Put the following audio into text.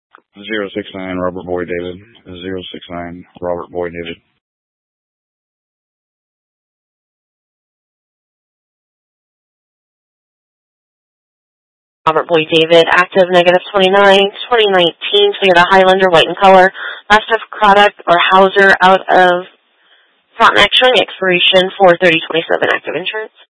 069 Robert Boyd David. 069 Robert Boyd David. Robert Boyd David, active -29, 2019, Toyota Highlander, white in color. Last of product or Hauser out of Frontenac, showing expiration 4/30/27, active insurance.